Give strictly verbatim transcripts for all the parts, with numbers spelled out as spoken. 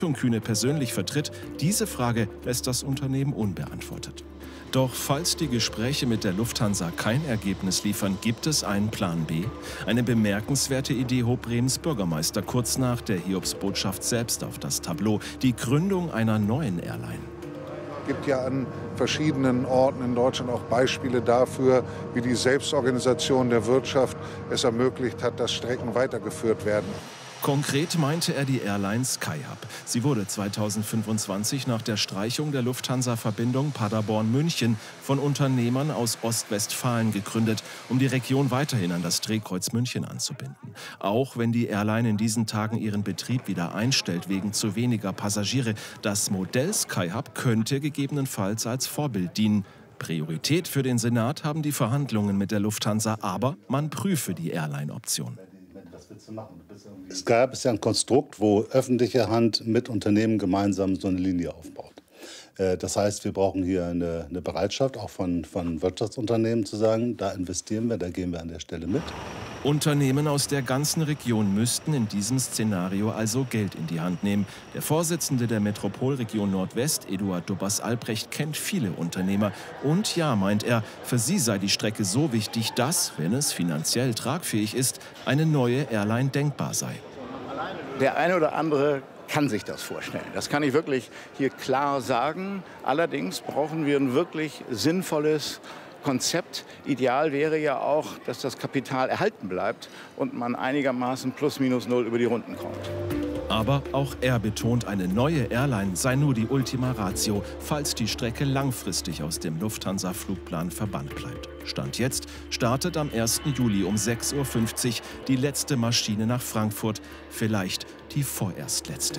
Kühne persönlich vertritt, diese Frage lässt das Unternehmen unbeantwortet. Doch falls die Gespräche mit der Lufthansa kein Ergebnis liefern, gibt es einen Plan B? Eine bemerkenswerte Idee hob Bremens Bürgermeister kurz nach der Hiobsbotschaft selbst auf das Tableau: die Gründung einer neuen Airline. Es gibt ja an verschiedenen Orten in Deutschland auch Beispiele dafür, wie die Selbstorganisation der Wirtschaft es ermöglicht hat, dass Strecken weitergeführt werden. Konkret meinte er die Airline Skyhub. Sie wurde zweitausendfünfundzwanzig nach der Streichung der Lufthansa-Verbindung Paderborn-München von Unternehmern aus Ostwestfalen gegründet, um die Region weiterhin an das Drehkreuz München anzubinden. Auch wenn die Airline in diesen Tagen ihren Betrieb wieder einstellt wegen zu weniger Passagiere, das Modell Skyhub könnte gegebenenfalls als Vorbild dienen. Priorität für den Senat haben die Verhandlungen mit der Lufthansa, aber man prüfe die Airline-Option. Skyhub ist ja ein Konstrukt, wo öffentliche Hand mit Unternehmen gemeinsam so eine Linie aufbaut. Das heißt, wir brauchen hier eine, eine Bereitschaft, auch von, von Wirtschaftsunternehmen zu sagen, da investieren wir, da gehen wir an der Stelle mit. Unternehmen aus der ganzen Region müssten in diesem Szenario also Geld in die Hand nehmen. Der Vorsitzende der Metropolregion Nordwest, Eduard Dobbers-Albrecht, kennt viele Unternehmer. Und ja, meint er, für sie sei die Strecke so wichtig, dass, wenn es finanziell tragfähig ist, eine neue Airline denkbar sei. Der eine oder andere kann sich das vorstellen. Das kann ich wirklich hier klar sagen. Allerdings brauchen wir ein wirklich sinnvolles Konzept. Ideal wäre ja auch, dass das Kapital erhalten bleibt und man einigermaßen plus minus null über die Runden kommt. Aber auch er betont, eine neue Airline sei nur die Ultima Ratio, falls die Strecke langfristig aus dem Lufthansa-Flugplan verbannt bleibt. Stand jetzt startet am ersten Juli um sechs Uhr fünfzig die letzte Maschine nach Frankfurt, vielleicht die vorerst letzte.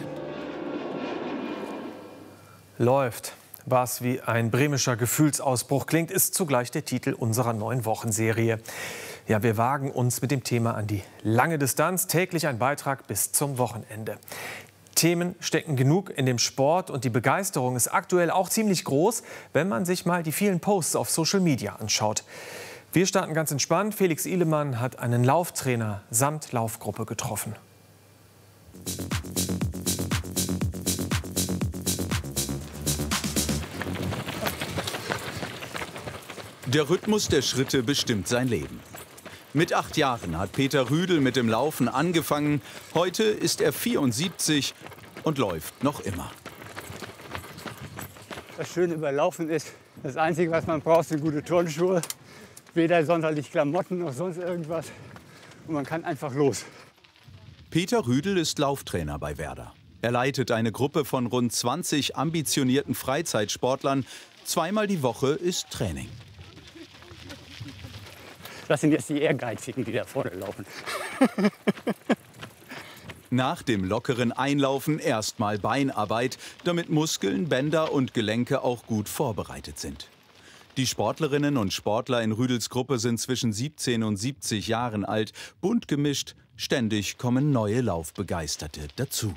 Läuft. Was wie ein bremischer Gefühlsausbruch klingt, ist zugleich der Titel unserer neuen Wochenserie. Ja, wir wagen uns mit dem Thema an die lange Distanz, täglich ein Beitrag bis zum Wochenende. Themen stecken genug in dem Sport und die Begeisterung ist aktuell auch ziemlich groß, wenn man sich mal die vielen Posts auf Social Media anschaut. Wir starten ganz entspannt. Felix Ihlemann hat einen Lauftrainer samt Laufgruppe getroffen. Der Rhythmus der Schritte bestimmt sein Leben. Mit acht Jahren hat Peter Rüdel mit dem Laufen angefangen. Heute ist er vierundsiebzig und läuft noch immer. Das Schöne über Laufen ist, das Einzige, was man braucht, sind gute Turnschuhe. Weder sonderlich Klamotten noch sonst irgendwas. Und man kann einfach los. Peter Rüdel ist Lauftrainer bei Werder. Er leitet eine Gruppe von rund zwanzig ambitionierten Freizeitsportlern. Zweimal die Woche ist Training. Das sind jetzt die Ehrgeizigen, die da vorne laufen. Nach dem lockeren Einlaufen erstmal Beinarbeit, damit Muskeln, Bänder und Gelenke auch gut vorbereitet sind. Die Sportlerinnen und Sportler in Rüdels Gruppe sind zwischen siebzehn und siebzig Jahren alt, bunt gemischt. Ständig kommen neue Laufbegeisterte dazu.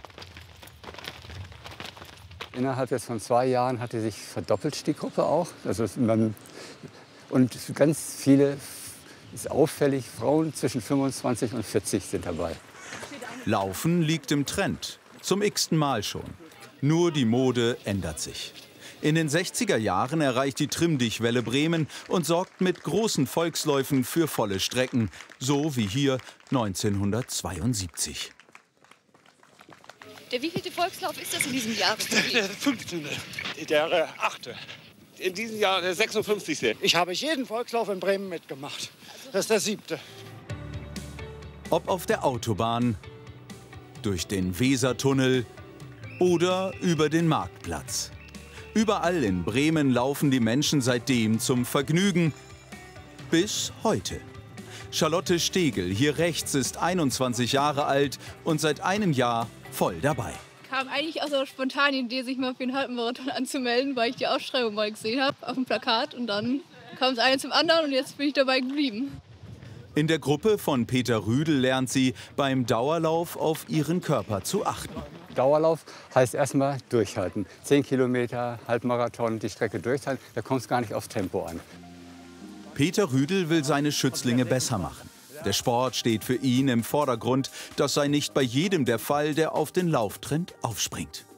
Innerhalb jetzt von zwei Jahren hat sie sich verdoppelt, die Gruppe auch. Also man, und ganz viele, ist auffällig, Frauen zwischen fünfundzwanzig und vierzig sind dabei. Laufen liegt im Trend, zum x-ten Mal schon. Nur die Mode ändert sich. In den sechziger Jahren erreicht die Trimm-Dich-Welle Bremen und sorgt mit großen Volksläufen für volle Strecken, so wie hier neunzehnhundertzweiundsiebzig. Der wievielte Volkslauf ist das in diesem Jahr? Der fünfzehnte. Der achte. In diesem Jahr der sechsundfünfzigste. Ich habe jeden Volkslauf in Bremen mitgemacht. Das ist der siebte. Ob auf der Autobahn, durch den Wesertunnel oder über den Marktplatz. Überall in Bremen laufen die Menschen seitdem zum Vergnügen. Bis heute. Charlotte Stegel, hier rechts, ist einundzwanzig Jahre alt und seit einem Jahr voll dabei. Kam eigentlich aus der spontanen Idee, sich mal für den Halbmarathon anzumelden, weil ich die Ausschreibung mal gesehen habe auf dem Plakat. Und dann kam es eine zum anderen und jetzt bin ich dabei geblieben. In der Gruppe von Peter Rüdel lernt sie, beim Dauerlauf auf ihren Körper zu achten. Dauerlauf heißt erstmal durchhalten. Zehn Kilometer, Halbmarathon, die Strecke durchhalten, da kommt es gar nicht aufs Tempo an. Peter Rüdel will seine Schützlinge besser machen. Der Sport steht für ihn im Vordergrund. Das sei nicht bei jedem der Fall, der auf den Lauftrend aufspringt.